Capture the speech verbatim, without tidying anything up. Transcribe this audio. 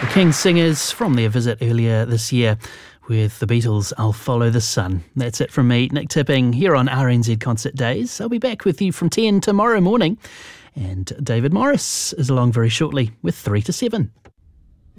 King Singers from their visit earlier this year with the Beatles' I'll Follow the Sun. That's it from me, Nick Tipping, here on R N Z Concert Days. I'll be back with you from ten tomorrow morning. And David Morris is along very shortly with three to seven.